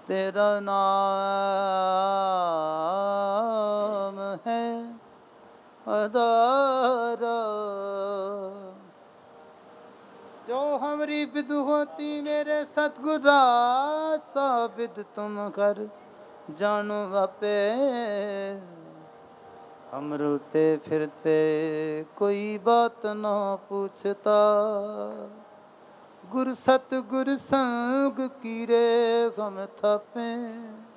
तेरा नाम है अदारा। जो हमरी विद होती मेरे सतगुरा, साबित तुम कर जानो आपे। हम रुलते फिरते कोई बात न पूछता, गुर सतगुर संग कीरे गम थापे।